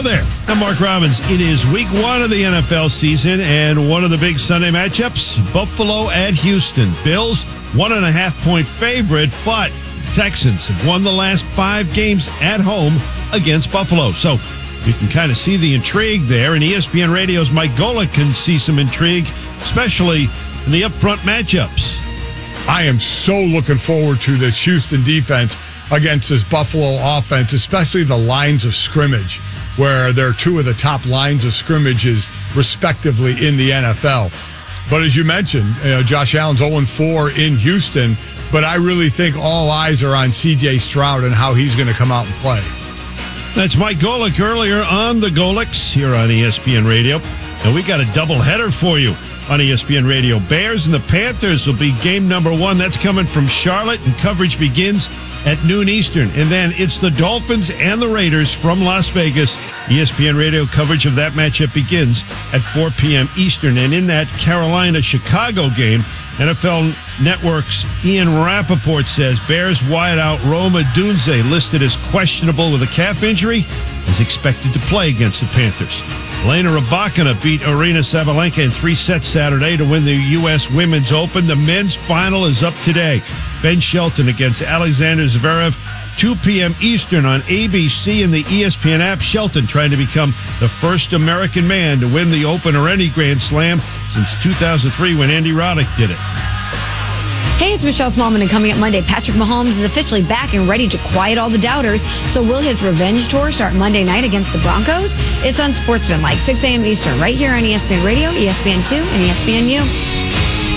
there. I'm Mark Robbins. It is week 1 of the NFL season, and one of the big Sunday matchups, Buffalo at Houston. Bills, 1.5-point favorite, but Texans have won the last 5 games at home against Buffalo. So you can kind of see the intrigue there, and ESPN Radio's Mike Golic can see some intrigue, especially in the upfront matchups. I am so looking forward to this Houston defense against this Buffalo offense, especially the lines of scrimmage, where they're 2 of the top lines of scrimmages, respectively, in the NFL. But as you mentioned, Josh Allen's 0-4 in Houston, but I really think all eyes are on C.J. Stroud and how he's going to come out and play. That's Mike Golic earlier on the Golics here on ESPN Radio. And we got a doubleheader for you on ESPN Radio. Bears and the Panthers will be game number 1. That's coming from Charlotte, and coverage begins at noon Eastern. And then it's the Dolphins and the Raiders from Las Vegas. ESPN Radio coverage of that matchup begins at 4 p.m. Eastern. And in that Carolina-Chicago game, NFL Network's Ian Rappaport says Bears wideout Rome Odunze, listed as questionable with a calf injury, is expected to play against the Panthers. Elena Rybakina beat Aryna Sabalenka in 3 sets Saturday to win the U.S. Women's Open. The men's final is up today. Ben Shelton against Alexander Zverev, 2 p.m. Eastern on ABC and the ESPN app. Shelton trying to become the first American man to win the Open or any Grand Slam since 2003 when Andy Roddick did it. Hey, it's Michelle Smallman, and coming up Monday, Patrick Mahomes is officially back and ready to quiet all the doubters. So will his revenge tour start Monday night against the Broncos? It's on Sportsman, like 6 a.m. Eastern, right here on ESPN Radio, ESPN2, and ESPNU.